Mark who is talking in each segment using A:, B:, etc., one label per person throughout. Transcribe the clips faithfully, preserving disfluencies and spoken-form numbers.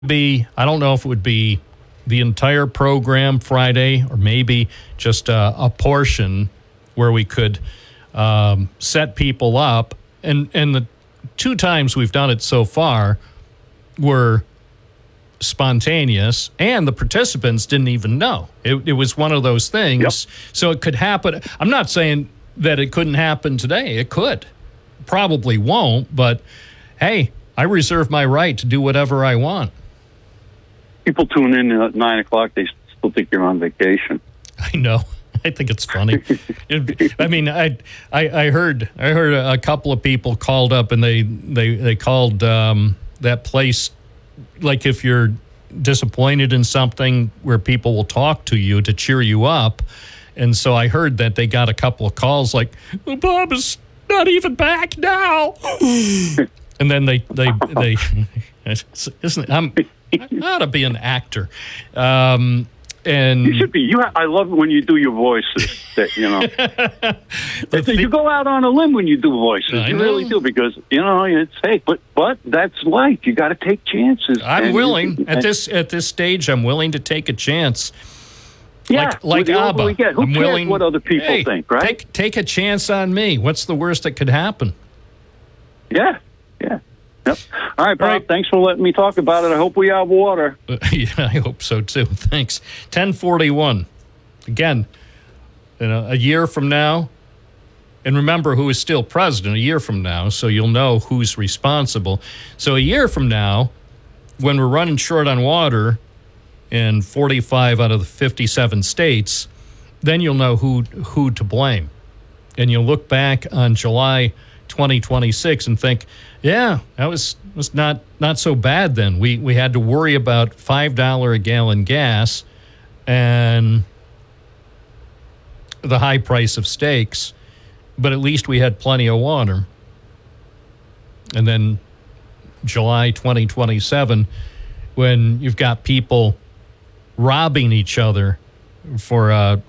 A: Be I don't know if it would be the entire program Friday or maybe just a, a portion where we could um, set people up. And, and the two times we've done it so far were spontaneous, and the participants didn't even know. It, it was one of those things. Yep. So it could happen. I'm not saying that it couldn't happen today. It could. Probably won't, but hey, I reserve my right to do whatever I want.
B: People tune in at nine o'clock. They still think you're on vacation.
A: I know. I think it's funny. it, I mean, I, I I heard I heard a couple of people called up, and they they they called um, that place, like if you're disappointed in something, where people will talk to you to cheer you up. And so I heard that they got a couple of calls like, well, Bob is not even back now. And then they they they isn't I'm. I ought to be an actor. Um, and
B: you should be. You, ha- I love it when you do your voices. That you know, th- you go out on a limb when you do voices. I you know. really do, because you know it's hey, but but that's life. You got to take chances.
A: I'm
B: and,
A: willing
B: and,
A: at this at this stage. I'm willing to take a chance.
B: Yeah,
A: like, like ABBA.
B: We get. Who
A: I'm
B: cares
A: willing,
B: what other people
A: hey,
B: think, right?
A: Take take a chance on me. What's the worst that could happen?
B: Yeah, yeah. Yep. All right, Bob,
A: All right.
B: Thanks for letting me talk about it. I hope we have water.
A: Uh, yeah, I hope so, too. Thanks. ten forty-one. Again, you know, a year from now, and remember who is still president a year from now, so you'll know who's responsible. So a year from now, when we're running short on water in forty-five out of the fifty-seven states, then you'll know who who to blame. And you'll look back on July twenty twenty-six and think, yeah, that was was not not so bad then. We we had to worry about five dollars a gallon gas and the high price of steaks, but at least we had plenty of water. And then July twenty twenty-seven, when you've got people robbing each other for a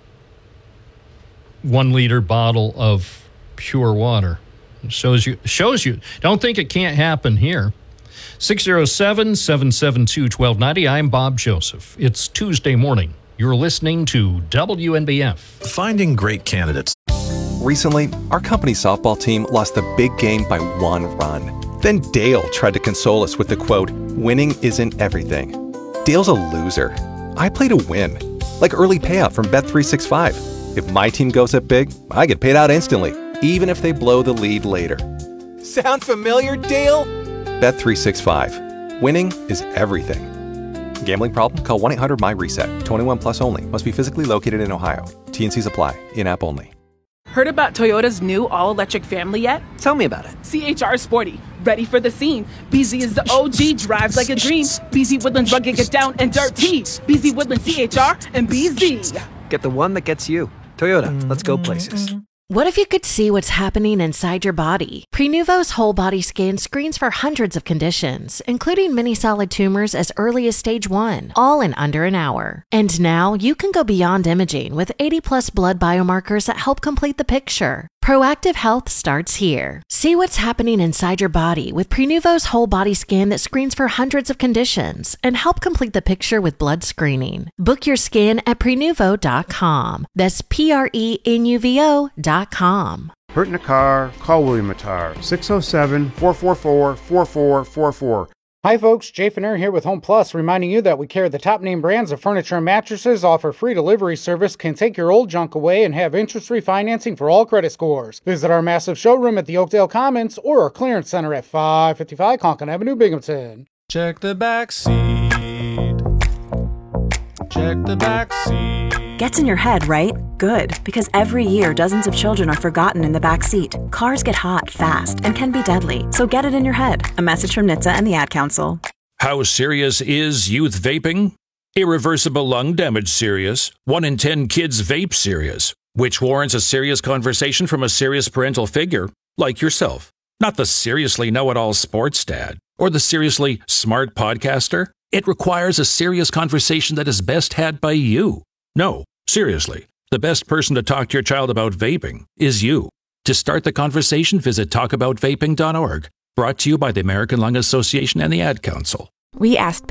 A: one-liter bottle of pure water. Shows you, shows you. Don't think it can't happen here. six oh seven, seven seven two, one two nine zero. I'm Bob Joseph. It's Tuesday morning. You're listening to W N B F.
C: Finding great candidates.
D: Recently, our company softball team lost the big game by one run. Then Dale tried to console us with the quote, "Winning isn't everything." Dale's a loser. I play to win. Like early payout from Bet three sixty-five. If my team goes up big, I get paid out instantly, even if they blow the lead later. Sound familiar, Dale? Bet three sixty-five. Winning is everything. Gambling problem? Call one eight hundred M Y reset. twenty-one plus only. Must be physically located in Ohio. T and Cs apply. In-app only.
E: Heard about Toyota's new all-electric family yet?
F: Tell me about it.
E: C H R Sporty. Ready for the scene. B Z is the O G, drives like a dream. B Z Woodlands rugged, get down and dirty. B Z Woodlands C H R and B Z.
F: Get the one that gets you. Toyota, let's go places.
G: What if you could see what's happening inside your body? Prenuvo's whole body scan screens for hundreds of conditions, including many solid tumors as early as stage one, all in under an hour. And now you can go beyond imaging with eighty plus blood biomarkers that help complete the picture. Proactive health starts here. See what's happening inside your body with Prenuvo's whole body scan that screens for hundreds of conditions and help complete the picture with blood screening. Book your scan at prenuvo dot com. That's P R E N U V O dot com.
H: Hurt in a car? Call William Attar. six oh seven, four four four, four four four four.
I: Hi folks, Jay Finner here with Home Plus, reminding you that we carry the top name brands of furniture and mattresses, offer free delivery service, can take your old junk away, and have interest-free financing for all credit scores. Visit our massive showroom at the Oakdale Commons or our clearance center at five fifty-five Conklin Avenue, Binghamton.
J: Check the back seat. Check the back seat.
K: Gets in your head, right? Good, because every year dozens of children are forgotten in the back seat. Cars get hot fast and can be deadly, so get it in your head. A message from N H T S A and the Ad Council.
L: How serious is youth vaping? Irreversible lung damage serious. One in ten kids vape serious, which warrants a serious conversation from a serious parental figure like yourself. Not the seriously know-it-all sports dad or the seriously smart podcaster. It requires a serious conversation that is best had by you. No, seriously, the best person to talk to your child about vaping is you. To start the conversation, visit talk about vaping dot org. Brought to you by the American Lung Association and the Ad Council.
M: We asked